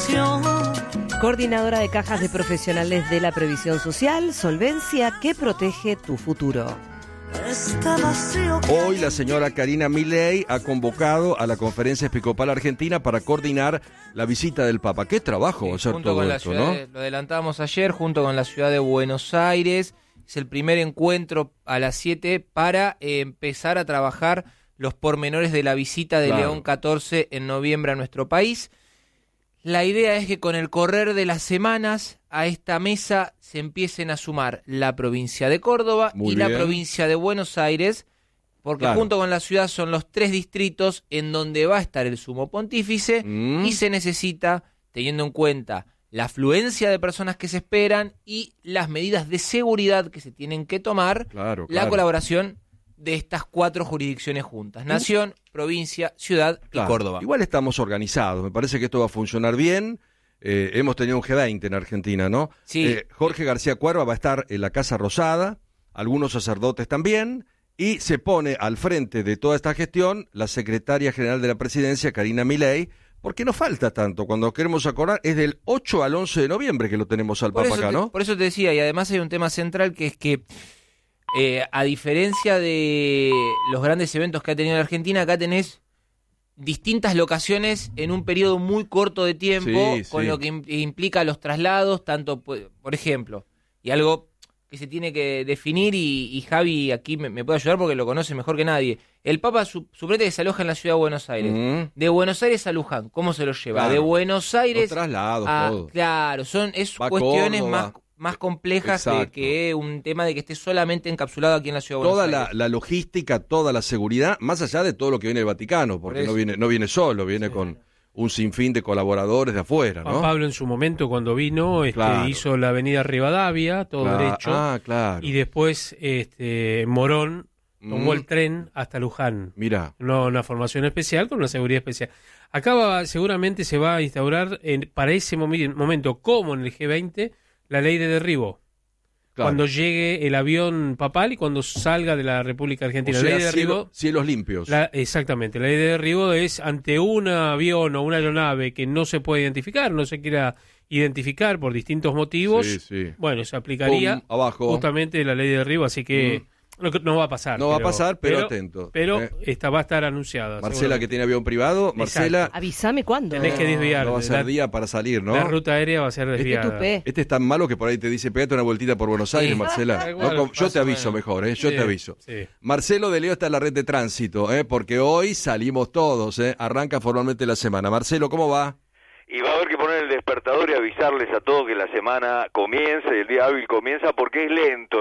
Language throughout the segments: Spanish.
Coordinadora de cajas de profesionales de la Previsión Social, Solvencia, que protege tu futuro. Hoy la señora Karina Milei ha convocado a la Conferencia Episcopal Argentina para coordinar la visita del Papa. Qué trabajo hacer todo esto, ¿no? Lo adelantábamos ayer, junto con la ciudad de Buenos Aires. Es el primer encuentro a las 7 para empezar a trabajar los pormenores de la visita de León XIV en noviembre a nuestro país. La idea es que con el correr de las semanas a esta mesa se empiecen a sumar la provincia de Córdoba la provincia de Buenos Aires, porque junto con la ciudad son los 3 distritos en donde va a estar el sumo pontífice y se necesita, teniendo en cuenta la afluencia de personas que se esperan y las medidas de seguridad que se tienen que tomar, la colaboración de estas 4 jurisdicciones juntas: Nación, provincia, ciudad y Córdoba. Igual estamos organizados, me parece que esto va a funcionar bien. Hemos tenido un G20 en Argentina, ¿no? Sí. Jorge García Cuerva va a estar en la Casa Rosada, algunos sacerdotes también, y se pone al frente de toda esta gestión la secretaria general de la presidencia, Karina Milei, porque no falta tanto. Cuando queremos acordar, es del 8 al 11 de noviembre que lo tenemos al Papa acá, ¿no? Por eso te decía, y además hay un tema central que es que a diferencia de los grandes eventos que ha tenido la Argentina, acá tenés distintas locaciones en un periodo muy corto de tiempo, con lo que implica los traslados, tanto, por ejemplo, y algo que se tiene que definir, y Javi aquí me puede ayudar porque lo conoce mejor que nadie. El Papa suplente que se aloja en la ciudad de Buenos Aires. De Buenos Aires a Luján, ¿cómo se lo lleva? De Buenos Aires los traslados, todo. Claro, es cuestiones más complejas que un tema de que esté solamente encapsulado aquí en la ciudad de Buenos Aires. Toda la logística, toda la seguridad, más allá de todo lo que viene del Vaticano, porque no viene solo, viene con un sinfín de colaboradores de afuera, ¿no? Juan Pablo en su momento cuando vino hizo la avenida Rivadavia, todo derecho, y después Morón tomó el tren hasta Luján. Mirá. Una formación especial con una seguridad especial. Acá seguramente se va a instaurar para ese momento, como en el G20, la ley de derribo. Cuando llegue el avión papal y cuando salga de la República Argentina. O sea, la ley de derribo, cielos limpios. Exactamente. La ley de derribo es ante un avión o una aeronave que no se puede identificar, no se quiera identificar por distintos motivos. Bueno, se aplicaría justamente la ley de derribo, así que no va a pasar. No va a pasar, pero atento. Pero esta va a estar anunciada. Marcela, que tiene avión privado. Marcela, avísame cuándo. Tenés que desviar. No va a ser día para salir, ¿no? La ruta aérea va a ser desviada. Este es tan malo que por ahí te dice, pegate una vueltita por Buenos Aires, Marcela. Yo te aviso mejor, yo te aviso. Marcelo de Leo está en la red de tránsito, porque hoy salimos todos, arranca formalmente la semana. Marcelo, ¿cómo va? Y va a haber que poner el despertador y avisarles a todos que la semana comienza y el día hábil comienza, porque es lento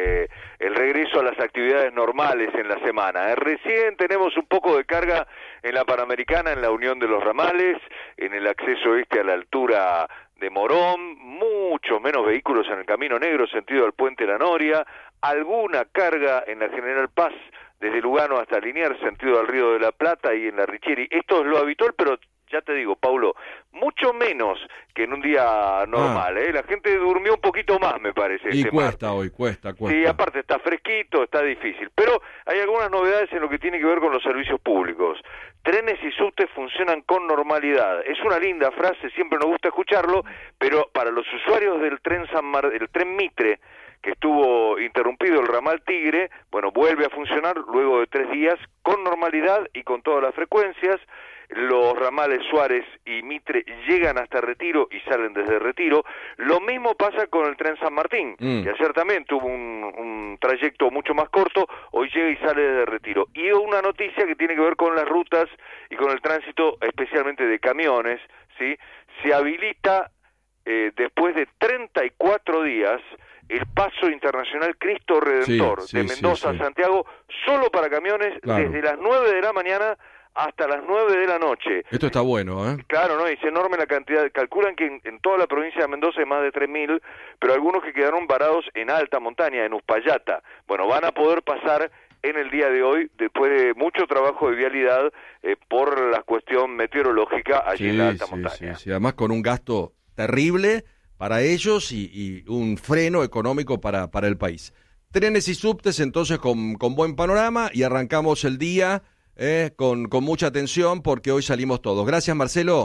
el regreso a las actividades normales en la semana. Recién tenemos un poco de carga en la Panamericana, en la Unión de los Ramales, en el acceso a la altura de Morón, mucho menos vehículos en el Camino Negro, sentido al Puente La Noria, alguna carga en la General Paz, desde Lugano hasta Liniers, sentido al Río de la Plata, y en la Richieri. Esto es lo habitual, pero ya te digo, Paulo, mucho menos que en un día normal, La gente durmió un poquito más, me parece. Y cuesta hoy, cuesta. Sí, aparte está fresquito, está difícil. Pero hay algunas novedades en lo que tiene que ver con los servicios públicos. Trenes y subtes funcionan con normalidad. Es una linda frase, siempre nos gusta escucharlo, pero para los usuarios del tren el tren Mitre, que estuvo interrumpido, el ramal Tigre, bueno, vuelve a funcionar luego de 3 días con normalidad y con todas las frecuencias. Los ramales Suárez y Mitre llegan hasta Retiro y salen desde Retiro. Lo mismo pasa con el tren San Martín, que ayer también tuvo un trayecto mucho más corto, hoy llega y sale desde Retiro. Y una noticia que tiene que ver con las rutas y con el tránsito, especialmente de camiones, ¿sí? Se habilita después de 34 días el paso internacional Cristo Redentor de Mendoza a Santiago, solo para camiones, desde las 9 de la mañana hasta las 9 de la noche. Esto está bueno, ¿eh? Claro, ¿no? Y es enorme la cantidad. Calculan que en toda la provincia de Mendoza hay más de 3.000, pero algunos que quedaron varados en alta montaña, en Uspallata. Bueno, van a poder pasar en el día de hoy, después de mucho trabajo de vialidad, por la cuestión meteorológica allí en la alta montaña. Sí, además con un gasto terrible para ellos y un freno económico para el país. Trenes y subtes entonces con buen panorama, y arrancamos el día con mucha atención porque hoy salimos todos. Gracias, Marcelo.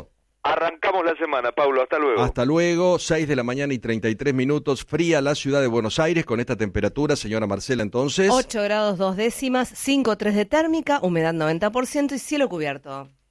arrancamos la semana, Paulo, hasta luego. Hasta luego, 6 de la mañana y 33 minutos, fría la ciudad de Buenos Aires con esta temperatura, señora Marcela, entonces. 8 grados 2 décimas, 5,3 de térmica, humedad 90% y cielo cubierto.